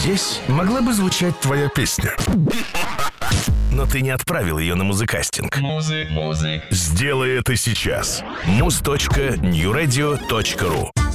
Здесь могла бы звучать твоя песня. Но ты не отправил ее на музыкастинг. Сделай это сейчас. muz.newradio.ru